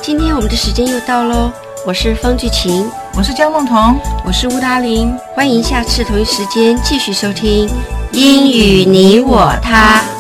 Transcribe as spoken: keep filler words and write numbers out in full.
今天我们的时间又到咯，我是方巨琴， 我是江梦彤， 我是吴达玲， 欢迎下次同一时间继续收听英语你我他。